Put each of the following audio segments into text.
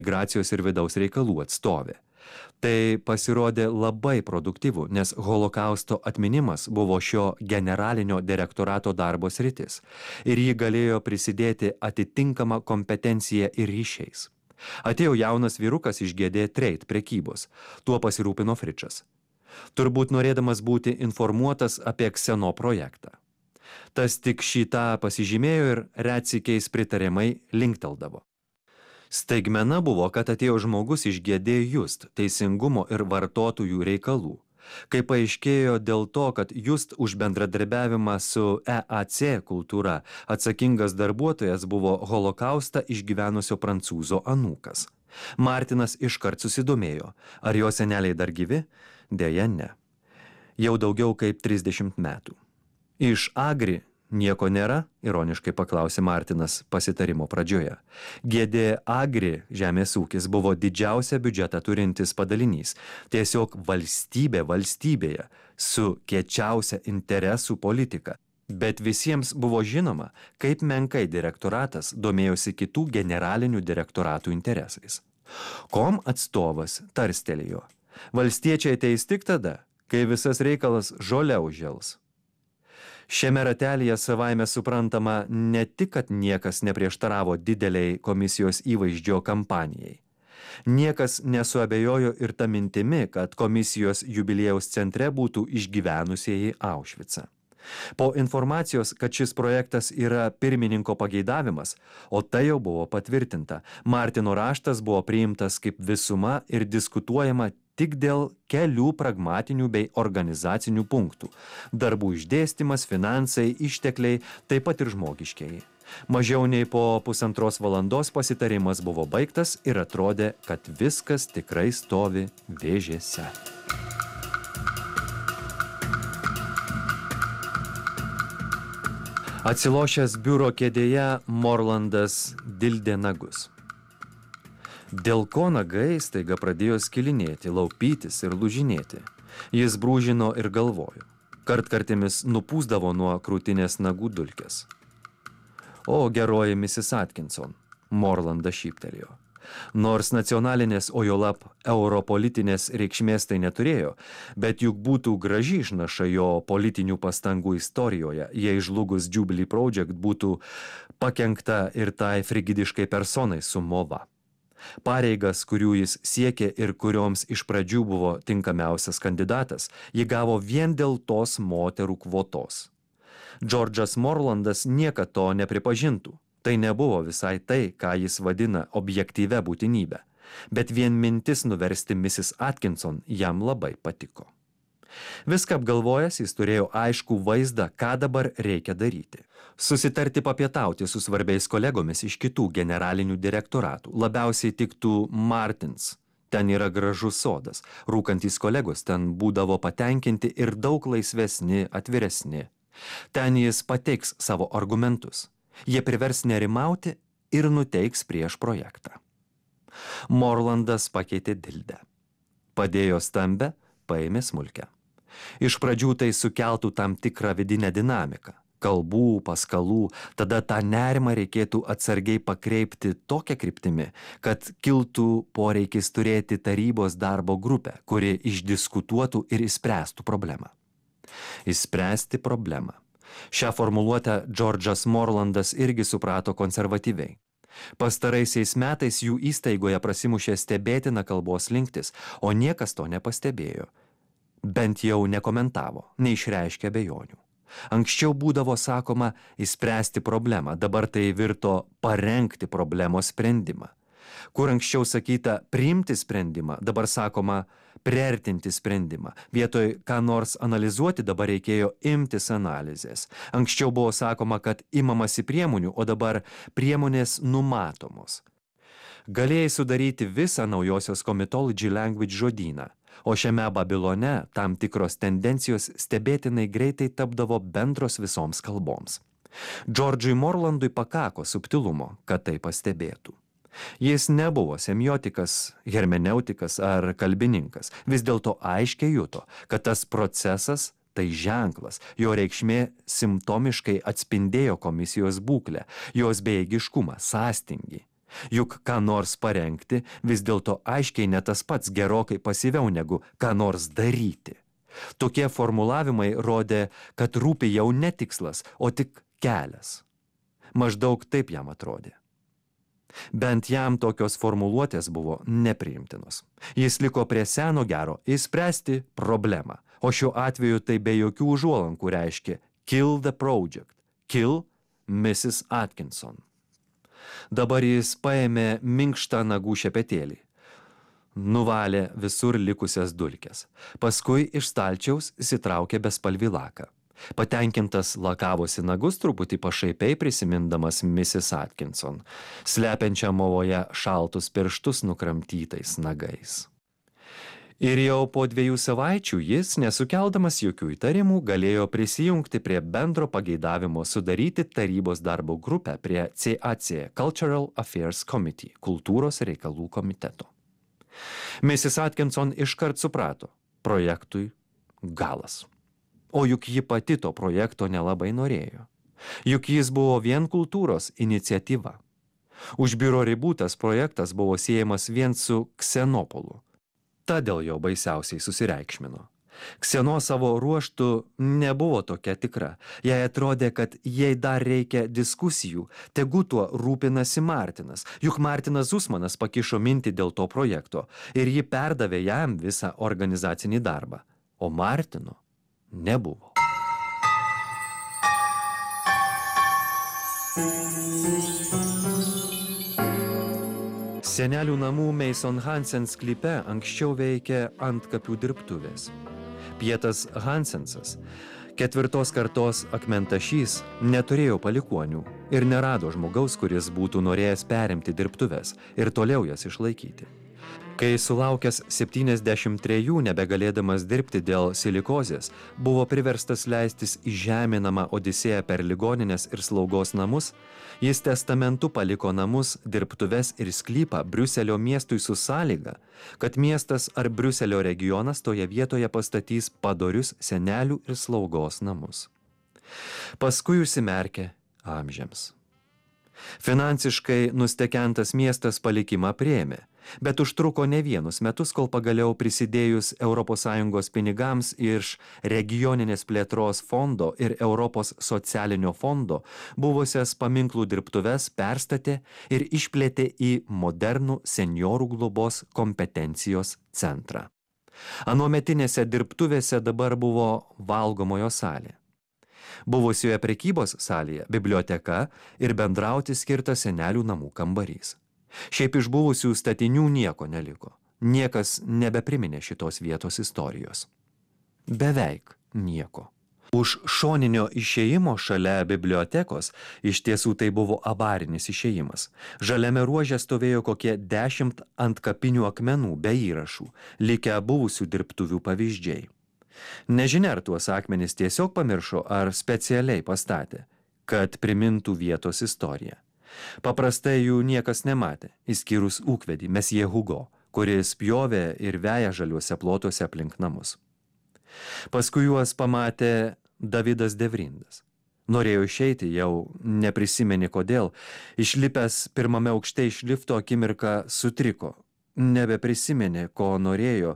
migracijos ir vidaus reikalų atstovė. Tai pasirodė labai produktyvu, nes holokausto atminimas buvo šio generalinio direktorato darbo sritis ir ji galėjo prisidėti atitinkamą kompetenciją ir ryšiais. Atėjo jaunas vyrukas iš GD Trade prekybos, tuo pasirūpino Fričas. Turbūt norėdamas būti informuotas apie Kseno projektą. Tas tik šitą pasižymėjo ir retsykiais pritariamai linkteldavo. Staigmena buvo, kad atėjo žmogus iš GD Just, teisingumo ir vartotojų reikalų. Kai paaiškėjo dėl to, kad Just už bendradarbiavimą su EAC kultūra atsakingas darbuotojas buvo holokaustą išgyvenusio prancūzo anūkas. Martinas iškart susidomėjo, ar jo seneliai dar gyvi? Deja ne. Jau daugiau kaip 30 metų. Iš Agri nieko nėra, ironiškai paklausė Martinas pasitarimo pradžioje. GD Agri žemės ūkis buvo didžiausia biudžetą turintis padalinys, tiesiog valstybė valstybėje su kiečiausia interesų politika. Bet visiems buvo žinoma, kaip menkai direktoratas domėjosi kitų generalinių direktoratų interesais. Kom atstovas tarstelėjo. Valstiečiai ateis tik tada, kai visas reikalas žole užžels. Šiame ratelyje savaime suprantama ne tik, kad niekas neprieštaravo dideliai komisijos įvaizdžio kampanijai. Niekas nesuabejojo ir ta mintimi, kad komisijos jubiliejaus centre būtų išgyvenusieji Aušvicą. Po informacijos, kad šis projektas yra pirmininko pageidavimas, o tai jau buvo patvirtinta, Martino raštas buvo priimtas kaip visuma ir diskutuojama tik dėl kelių pragmatinių bei organizacinių punktų – darbų išdėstymas, finansai, ištekliai, taip pat ir žmogiškieji. Mažiau nei po 1,5 valandos pasitarimas buvo baigtas ir atrodė, kad viskas tikrai stovi vėžėse. Atsilošęs biuro kėdėje Morlandas dildė nagus. Dėl ko nagai staiga pradėjo skilinėti, laupytis ir lūžinėti. Jis brūžino ir galvojo. Kartkartėmis nupūsdavo nuo krūtinės nagų dulkės. O geroji Mrs. Atkinson, Morlandas šyptelėjo. Nors nacionalinės, o juolab europolitinės reikšmės tai neturėjo, bet juk būtų graži išnaša jo politinių pastangų istorijoje, jei žlugus Jubilee Project būtų pakenkta ir tai frigidiškai personai su Mova. Pareigas, kurių jis siekė ir kurioms iš pradžių buvo tinkamiausias kandidatas, jį gavo vien dėl tos moterų kvotos. Džordžas Morlandas niekad to nepripažintų. Tai nebuvo visai tai, ką jis vadina objektyvia būtinybė, bet vien mintis nuversti Mrs. Atkinson jam labai patiko. Viską apgalvojęs, jis turėjo aiškų vaizdą, ką dabar reikia daryti. Susitarti papietauti su svarbiais kolegomis iš kitų generalinių direktoratų. Labiausiai tiktų Martins. Ten yra gražus sodas. Rūkantys kolegos ten būdavo patenkinti ir daug laisvesni, atviresni. Ten jis pateiks savo argumentus. Jie privers nerimauti ir nuteiks prieš projektą. Morlandas pakeitė dildę. Padėjo stambę, paėmė smulkę. Iš pradžių tai sukeltų tam tikrą vidinę dinamiką. Kalbų, paskalų, tada tą nerimą reikėtų atsargiai pakreipti tokią kryptimi, kad kiltų poreikis turėti tarybos darbo grupę, kuri išdiskutuotų ir išspręstų problemą. Išspręsti problemą. Šią formuluotę Džordžas Morlandas irgi suprato konservatyviai. Pastaraisiais metais jų įstaigoje prasimušė stebėtina kalbos slinktis, o niekas to nepastebėjo. Bent jau nekomentavo, neišreiškė abejonių. Anksčiau būdavo sakoma išspręsti problemą, dabar tai virto parengti problemos sprendimą. Kur anksčiau sakyta priimti sprendimą, dabar sakoma priartinti sprendimą. Vietoj ką nors analizuoti dabar reikėjo imtis analizės. Anksčiau buvo sakoma, kad imamasi priemonių, o dabar priemonės numatomos. Galėjai sudaryti visą naujosios Comitology Language žodyną, o šiame Babilone tam tikros tendencijos stebėtinai greitai tapdavo bendros visoms kalboms. Džordžui Morlandui pakako subtilumo, kad tai pastebėtų. Jis nebuvo semiotikas, hermeneutikas ar kalbininkas, vis dėlto aiškiai juto, kad tas procesas tai ženklas, jo reikšmė simptomiškai atspindėjo komisijos būklę, jos bejėgiškumą, sąstingį. Juk ką nors parengti vis dėlto aiškiai ne tas pats gerokai pasyviau negu ką nors daryti. Tokie formulavimai rodė, kad rūpi jau ne tikslas, o tik kelias. Maždaug taip jam atrodė. Bent jam tokios formuluotės buvo nepriimtinos. Jis liko prie seno gero išspręsti problemą, o šiuo atveju tai be jokių užuolankų reiškia kill the project, kill Mrs. Atkinson. Dabar jis paėmė minkštą nagų šepetėlį, nuvalė visur likusias dulkes, paskui iš stalčiaus įsitraukė bespalvį laką. Patenkintas lakavosi nagus truputį pašaipiai prisimindamas Mrs. Atkinson, slepiančią movoje šaltus pirštus nukramtytais nagais. Ir jau po 2 savaičių jis, nesukeldamas jokių įtarimų, galėjo prisijungti prie bendro pageidavimo sudaryti tarybos darbo grupę prie CAC Cultural Affairs Committee, kultūros reikalų komiteto. Mrs. Atkinson iškart suprato, projektui galas. O juk ji pati to projekto nelabai norėjo. Juk jis buvo vien kultūros iniciatyva. Už biuro ribų tas projektas buvo siejamas vien su Ksenopolu. Ta dėl jo baisiausiai susireikšmino. Kseno savo ruoštų nebuvo tokia tikra. Jai atrodė, kad jei dar reikia diskusijų, tegu tuo rūpinasi Martinas. Juk Martinas Zusmanas pakišo mintį dėl to projekto ir ji perdavė jam visą organizacinį darbą. O Martino nebuvo. Senelių namų Mason Hansen sklype anksčiau veikė antkapių dirbtuvės. Pietas Hansensas, 4. kartos akmentašys, neturėjo palikuonių ir nerado žmogaus, kuris būtų norėjęs perimti dirbtuves ir toliau jas išlaikyti. Kai sulaukęs 73 nebegalėdamas dirbti dėl silikozės, buvo priverstas leistis į žeminamą odisėją per ligoninės ir slaugos namus, jis testamentu paliko namus, dirbtuves ir sklypą Briuselio miestui su sąlyga, kad miestas ar Briuselio regionas toje vietoje pastatys padorius senelių ir slaugos namus. Paskui užsimerkė amžiams. Finansiškai nustekentas miestas palikimą priėmė, bet užtruko ne vienus metus, kol pagaliau prisidėjus ES pinigams iš regioninės plėtros fondo ir Europos socialinio fondo buvusias paminklų dirbtuves perstatė ir išplėtė į modernų senjorų globos kompetencijos centrą. Anuometinėse dirbtuvėse dabar buvo valgomojo salė. Buvusioje prekybos salėje biblioteka ir bendrauti skirtas senelių namų kambarys. Šiaip iš buvusių statinių nieko neliko. Niekas nebepriminė šitos vietos istorijos. Beveik nieko. Už šoninio išėjimo šalia bibliotekos, iš tiesų tai buvo avarinis išėjimas, žaliame ruože stovėjo kokie 10 antkapinių akmenų be įrašų, likę buvusių dirbtuvių pavyzdžiai. Nežinia, ar tuos akmenis tiesiog pamiršo, ar specialiai pastatė, kad primintų vietos istoriją. Paprastai jų niekas nematė, išskyrus ūkvedį Mesjė Hugo, kuris pjovė ir veja žaliuose plotuose aplink namus. Paskui juos pamatė Davidas Devrindas. Norėjo išeiti, jau neprisimenė kodėl, išlipęs pirmame aukšte iš lifto akimirką sutriko, nebeprisimenė, ko norėjo,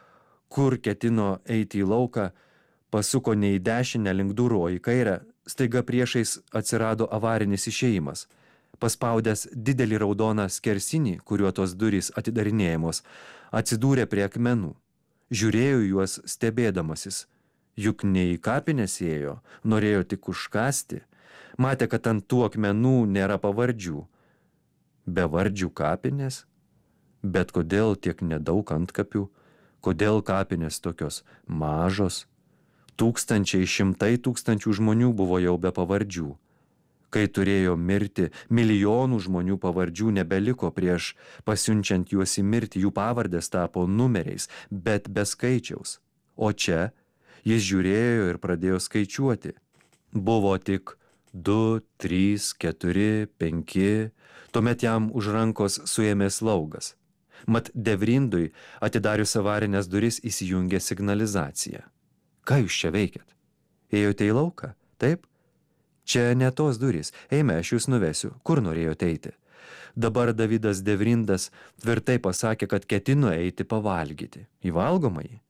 kur ketino eiti į lauką, pasuko ne į dešinę link durų, o į kairę, staiga priešais atsirado avarinis išėjimas. Paspaudęs didelį raudoną skersinį, kuriuo tos durys atidarinėjamos, atsidūrė prie akmenų. Žiūrėjo juos stebėdamasis, juk ne į kapines ėjo, norėjo tik užkasti. Matė, kad ant tų akmenų nėra pavardžių. Bevardžių kapinės? Bet kodėl tiek nedaug antkapių? Kodėl kapinės tokios mažos? Tūkstančiai, šimtai tūkstančių žmonių buvo jau be pavardžių. Kai turėjo mirti, milijonų žmonių pavardžių nebeliko prieš pasiunčiant juos į mirtį, jų pavardės tapo numeriais, bet be skaičiaus. O čia jis žiūrėjo ir pradėjo skaičiuoti. Buvo tik 2, 3, 4, 5, tuomet jam už rankos suėmė slaugas. Mat Devrindui atidarius avarinės duris įsijungė signalizacija. Ką jūs čia veikiat? Ėjote į lauką? Taip? Čia ne tos durys. Eime, aš jūs nuvesiu. Kur norėjote eiti? Dabar Davidas Devrindas tvirtai pasakė, kad ketino eiti pavalgyti. Į valgomąjį?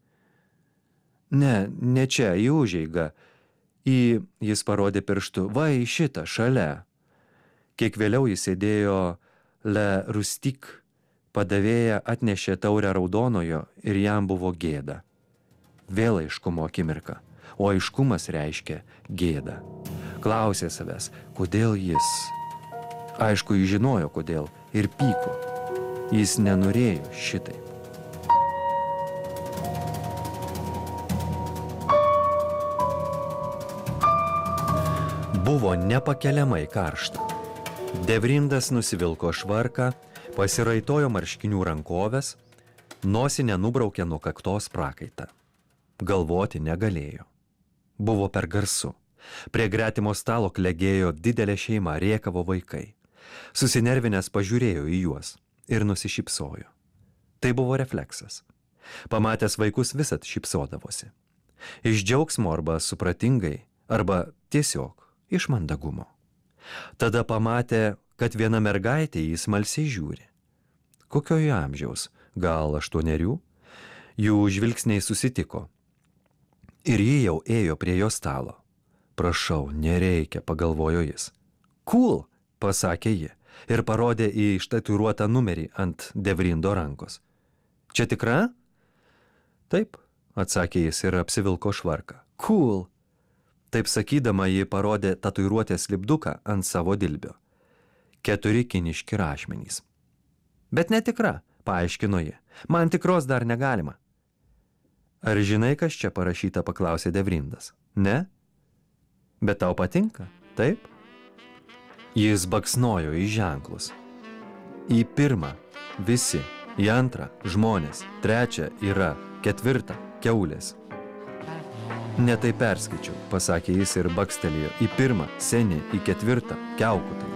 Ne čia, į užeigą. Jis parodė pirštu, va į šitą, šalia. Kiek vėliau jis sėdėjo Le Rustik. Padavėja atnešė taurę raudonojo ir jam buvo gėda. Vėl aiškumo akimirka, o aiškumas reiškia gėdą. Klausė savęs, kodėl jis. Aišku, jis žinojo, kodėl, ir pyko. Jis nenorėjo šitaip. Buvo nepakeliamai karšta. Devrindas nusivilko švarką, pasiraitojo marškinių rankoves, nosinę nubraukė nuo kaktos prakaitą. Galvoti negalėjo. Buvo per garsu. Prie gretimo stalo klegėjo didelė šeima, rėkavo vaikai. Susinervinęs pažiūrėjo į juos ir nusišypsojo. Tai buvo refleksas. Pamatęs vaikus visad šypsodavosi. Iš džiaugsmo arba supratingai, arba tiesiog iš mandagumo. Tada pamatė, kad viena mergaitė jį smalsiai žiūri. Kokioje amžiaus? Gal 8? Jų žvilgsniai susitiko. Ir ji jau ėjo prie jo stalo. Prašau, nereikia, pagalvojo jis. Cool, pasakė ji ir parodė į ištatuiruotą numerį ant Devrindo rankos. Čia tikra? Taip, atsakė jis ir apsivilko švarką. Cool. Taip sakydama, ji parodė tatuiruotės lipduką ant savo dilbio. 4 kiniški rašmenys. Bet netikra, paaiškino ji. Man tikros dar negalima. Ar žinai, kas čia parašyta, paklausė Devrindas. Ne? Bet tau patinka, taip? Jis baksnojo į ženklus. Į 1 visi, į 2 žmonės, 3 yra, 4 kiaulės. Ne tai perskaičiau, pasakė jis ir bakstelėjo. Į 1 seni, į 4 kiaukutai.